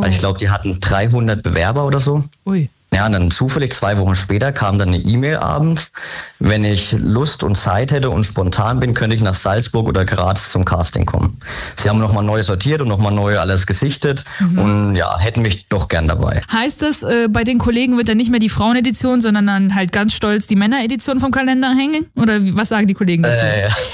Also ich glaube, die hatten 300 Bewerber oder so. Ui. Ja, und dann zufällig 2 Wochen später kam dann eine E-Mail abends. Wenn ich Lust und Zeit hätte und spontan bin, könnte ich nach Salzburg oder Graz zum Casting kommen. Sie haben nochmal neu sortiert und nochmal neu alles gesichtet und ja, hätten mich doch gern dabei. Heißt das, bei den Kollegen wird dann nicht mehr die Frauenedition, sondern dann halt ganz stolz die Männeredition vom Kalender hängen? Oder was sagen die Kollegen dazu?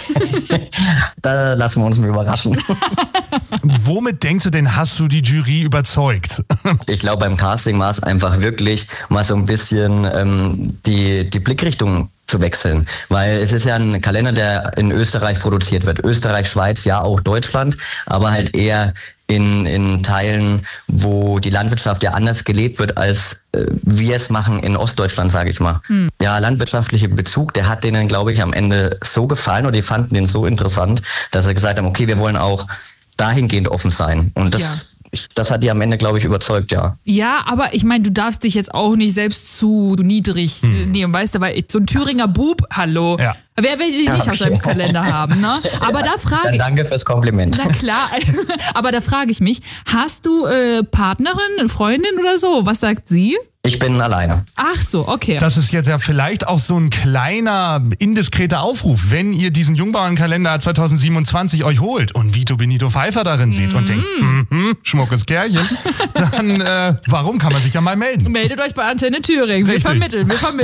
Da lassen wir uns mal überraschen. Womit denkst du denn, hast du die Jury überzeugt? Ich glaube, beim Casting war es einfach wirklich mal so ein bisschen die Blickrichtung zu wechseln, weil es ist ja ein Kalender, der in Österreich produziert wird. Österreich, Schweiz, ja auch Deutschland, aber halt eher in Teilen, wo die Landwirtschaft ja anders gelebt wird, als wir es machen in Ostdeutschland, sage ich mal. Ja, landwirtschaftliche Bezug, der hat denen, glaube ich, am Ende so gefallen oder die fanden den so interessant, dass sie gesagt haben, okay, wir wollen auch dahingehend offen sein. Und das hat die am Ende, glaube ich, überzeugt, ja. Ja, aber ich meine, du darfst dich jetzt auch nicht selbst zu niedrig nehmen, weißt du, weil so ein Thüringer Bub, hallo, wer will die nicht auf seinem Kalender haben, ne? Aber da frage ich... Danke fürs Kompliment. Na klar, aber da frage ich mich, hast du Partnerin, Freundin oder so? Was sagt sie? Ich bin alleine. Ach so, okay. Das ist jetzt ja vielleicht auch so ein kleiner, indiskreter Aufruf, wenn ihr diesen Jungbauernkalender 2027 euch holt und Vito Benito Pfeiffer darin sieht und denkt, schmuckes Kerlchen, dann warum kann man sich ja mal melden? Meldet euch bei Antenne Thüringen. Wir vermitteln.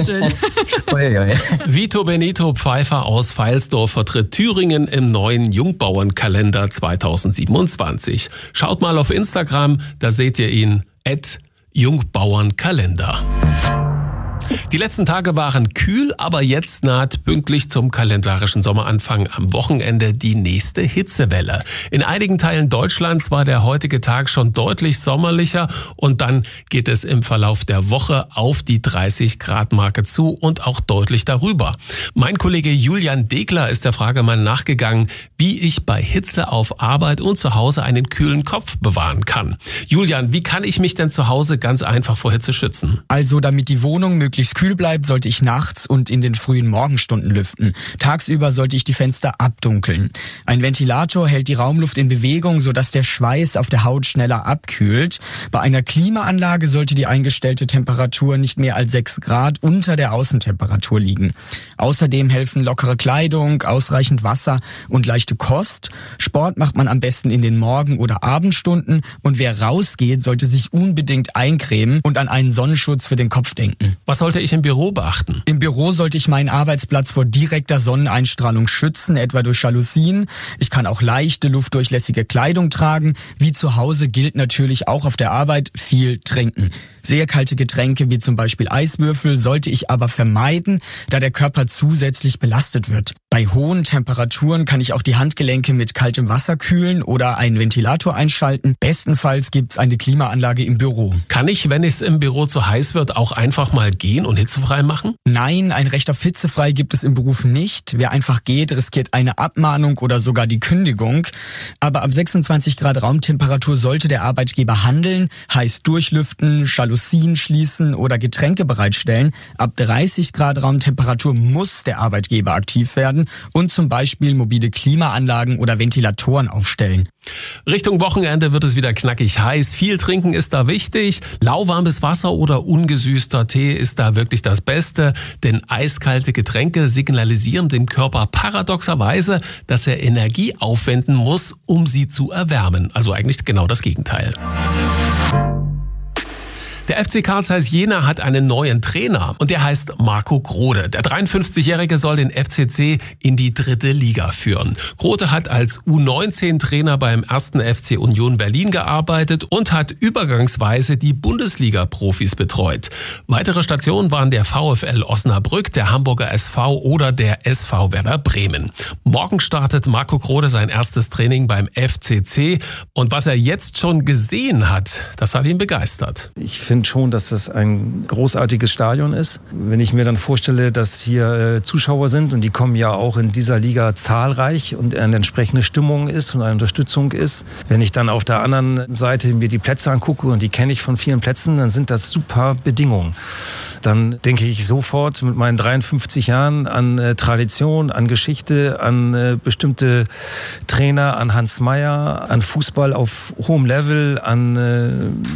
Vito Benito Pfeiffer aus Veilsdorf vertritt Thüringen im neuen Jungbauernkalender 2027. Schaut mal auf Instagram, da seht ihr ihn @Jungbauernkalender. Die letzten Tage waren kühl, aber jetzt naht pünktlich zum kalendarischen Sommeranfang am Wochenende die nächste Hitzewelle. In einigen Teilen Deutschlands war der heutige Tag schon deutlich sommerlicher und dann geht es im Verlauf der Woche auf die 30-Grad-Marke zu und auch deutlich darüber. Mein Kollege Julian Degler ist der Frage mal nachgegangen, wie ich bei Hitze auf Arbeit und zu Hause einen kühlen Kopf bewahren kann. Julian, wie kann ich mich denn zu Hause ganz einfach vor Hitze schützen? Also, damit die Wohnung möglichst kühl bleibt, sollte ich nachts und in den frühen Morgenstunden lüften. Tagsüber sollte ich die Fenster abdunkeln. Ein Ventilator hält die Raumluft in Bewegung, sodass der Schweiß auf der Haut schneller abkühlt. Bei einer Klimaanlage sollte die eingestellte Temperatur nicht mehr als 6 Grad unter der Außentemperatur liegen. Außerdem helfen lockere Kleidung, ausreichend Wasser und leichte Kost. Sport macht man am besten in den Morgen- oder Abendstunden und wer rausgeht, sollte sich unbedingt eincremen und an einen Sonnenschutz für den Kopf denken. Was sollte ich im Büro beachten? Im Büro sollte ich meinen Arbeitsplatz vor direkter Sonneneinstrahlung schützen, etwa durch Jalousien. Ich kann auch leichte, luftdurchlässige Kleidung tragen. Wie zu Hause gilt natürlich auch auf der Arbeit viel trinken. Sehr kalte Getränke wie zum Beispiel Eiswürfel sollte ich aber vermeiden, da der Körper zusätzlich belastet wird. Bei hohen Temperaturen kann ich auch die Handgelenke mit kaltem Wasser kühlen oder einen Ventilator einschalten. Bestenfalls gibt's eine Klimaanlage im Büro. Kann ich, wenn es im Büro zu heiß wird, auch einfach mal gehen und hitzefrei machen? Nein, ein Recht auf hitzefrei gibt es im Beruf nicht. Wer einfach geht, riskiert eine Abmahnung oder sogar die Kündigung. Aber ab 26 Grad Raumtemperatur sollte der Arbeitgeber handeln, heiß durchlüften, Jalousien schließen oder Getränke bereitstellen. Ab 30 Grad Raumtemperatur muss der Arbeitgeber aktiv werden und zum Beispiel mobile Klimaanlagen oder Ventilatoren aufstellen. Richtung Wochenende wird es wieder knackig heiß. Viel trinken ist da wichtig. Lauwarmes Wasser oder ungesüßter Tee ist da wirklich das Beste, denn eiskalte Getränke signalisieren dem Körper paradoxerweise, dass er Energie aufwenden muss, um sie zu erwärmen. Also eigentlich genau das Gegenteil. Der FC Carl Zeiss Jena hat einen neuen Trainer und der heißt Marco Grode. Der 53-Jährige soll den FCC in die 3. Liga führen. Grode hat als U19-Trainer beim 1. FC Union Berlin gearbeitet und hat übergangsweise die Bundesliga-Profis betreut. Weitere Stationen waren der VfL Osnabrück, der Hamburger SV oder der SV Werder Bremen. Morgen startet Marco Grode sein erstes Training beim FCC und was er jetzt schon gesehen hat, das hat ihn begeistert. Ich finde schon, dass das ein großartiges Stadion ist. Wenn ich mir dann vorstelle, dass hier Zuschauer sind und die kommen ja auch in dieser Liga zahlreich und eine entsprechende Stimmung ist und eine Unterstützung ist. Wenn ich dann auf der anderen Seite mir die Plätze angucke und die kenne ich von vielen Plätzen, dann sind das super Bedingungen. Dann denke ich sofort mit meinen 53 Jahren an Tradition, an Geschichte, an bestimmte Trainer, an Hans Meyer, an Fußball auf hohem Level, an